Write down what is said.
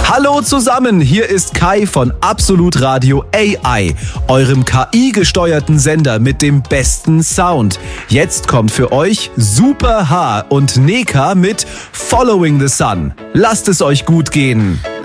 Hallo zusammen, hier ist Kai von Absolut Radio AI, eurem KI-gesteuerten Sender mit dem besten Sound. Jetzt kommt für euch Super H und Neka mit Following the Sun. Lasst es euch gut gehen.